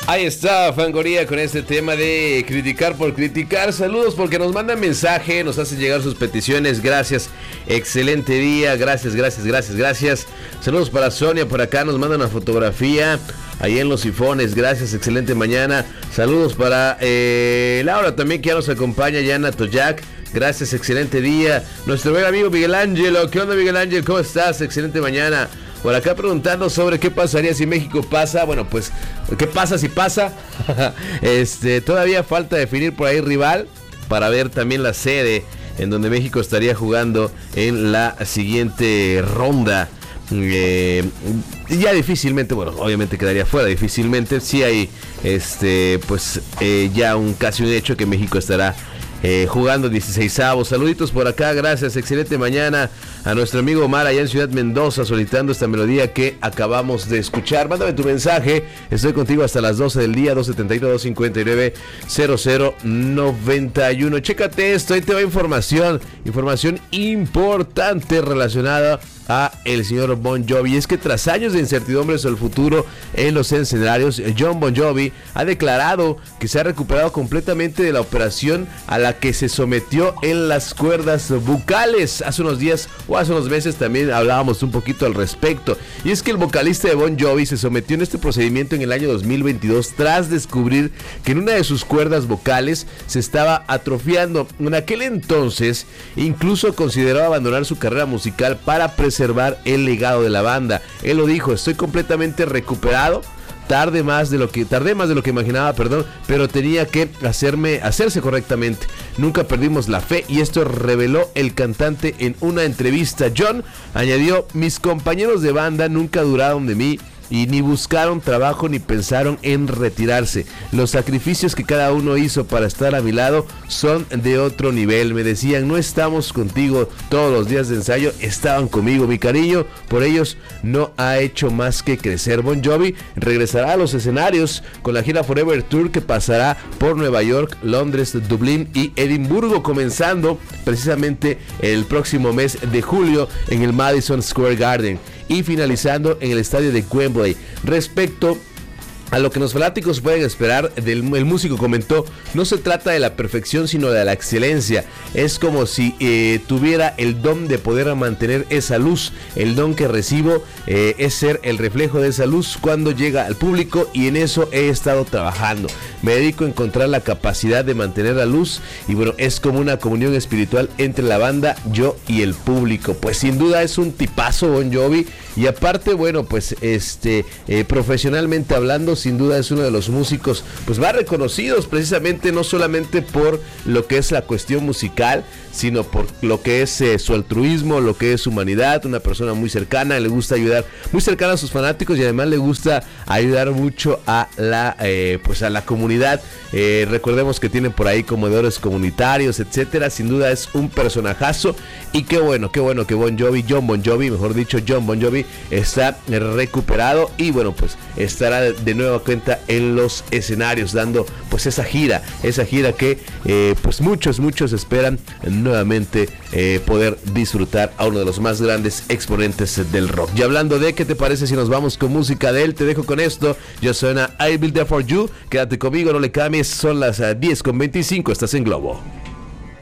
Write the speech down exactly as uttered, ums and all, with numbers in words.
Ahí está Fangoría con este tema de criticar por criticar. Saludos porque nos mandan mensaje, nos hacen llegar sus peticiones. Gracias, excelente día. Gracias, gracias, gracias, gracias. Saludos para Sonia, por acá nos manda una fotografía ahí en Los Sifones. Gracias, excelente mañana. Saludos para eh, Laura también, que ya nos acompaña, Yana Toyac. Gracias, excelente día. Nuestro buen amigo Miguel Ángelo. ¿Qué onda, Miguel Ángel? ¿Cómo estás? Excelente mañana. Por acá preguntando sobre qué pasaría si México pasa. Bueno, pues, ¿qué pasa si pasa? este, todavía falta definir por ahí rival para ver también la sede en donde México estaría jugando en la siguiente ronda. Eh, ya difícilmente, bueno, obviamente quedaría fuera, difícilmente. Sí hay, este, pues, eh, ya un casi un hecho que México estará Eh, jugando dieciseisavos. Saluditos por acá, gracias, excelente mañana a nuestro amigo Omar allá en Ciudad Mendoza solicitando esta melodía que acabamos de escuchar. Mándame tu mensaje, estoy contigo hasta las doce del día, dos setenta y uno, dos cincuenta y nueve, cero cero noventa y uno. Chécate esto, ahí te va información, información importante relacionada a el señor Bon Jovi. Es que tras años de incertidumbre sobre el futuro en los escenarios, Jon Bon Jovi ha declarado que se ha recuperado completamente de la operación a la que se sometió en las cuerdas bucales. Hace unos días o hace unos meses también hablábamos un poquito al respecto. Y es que el vocalista de Bon Jovi se sometió en este procedimiento en el año dos mil veintidós tras descubrir que en una de sus cuerdas vocales se estaba atrofiando. En aquel entonces incluso consideró abandonar su carrera musical para preservar preservar el legado de la banda. Él lo dijo: estoy completamente recuperado. Tarde más de lo que tardé más de lo que imaginaba, perdón, pero tenía que hacerme hacerse correctamente. Nunca perdimos la fe, y esto reveló el cantante en una entrevista. Jon añadió: mis compañeros de banda nunca duraron de mí y ni buscaron trabajo ni pensaron en retirarse. Los sacrificios que cada uno hizo para estar a mi lado son de otro nivel. Me decían: no estamos contigo todos los días de ensayo, estaban conmigo. Mi cariño por ellos no ha hecho más que crecer. Bon Jovi regresará a los escenarios con la gira Forever Tour, que pasará por Nueva York, Londres, Dublín y Edimburgo, comenzando precisamente el próximo mes de julio en el Madison Square Garden y finalizando en el estadio de Wembley. Respecto a lo que los fanáticos pueden esperar del el músico, comentó: no se trata de la perfección sino de la excelencia. Es como si eh, tuviera el don de poder mantener esa luz. El don que recibo eh, es ser el reflejo de esa luz cuando llega al público, y en eso he estado trabajando. Me dedico a encontrar la capacidad de mantener la luz, y bueno, es como una comunión espiritual entre la banda, yo y el público. Pues sin duda es un tipazo Bon Jovi, y aparte, bueno, pues este eh, profesionalmente hablando, sin duda es uno de los músicos pues más reconocidos, precisamente no solamente por lo que es la cuestión musical, sino por lo que es eh, su altruismo, lo que es su humanidad. Una persona muy cercana, le gusta ayudar, muy cercana a sus fanáticos, y además le gusta ayudar mucho a la eh, pues a la comunidad. Eh, recordemos que tienen por ahí comedores comunitarios, etcétera. Sin duda es un personajazo, y qué bueno, qué bueno que Bon Jovi, Jon Bon Jovi, mejor dicho, Jon Bon Jovi está recuperado, y bueno, pues estará de nueva cuenta en los escenarios dando pues esa gira, esa gira que eh, pues muchos, muchos esperan nuevamente eh, poder disfrutar a uno de los más grandes exponentes del rock. Y hablando de, ¿qué te parece si nos vamos con música de él? Te dejo con esto, ya suena I Will There For You. Quédate conmigo, no le cambies, son las diez con veinticinco, estás en Globo.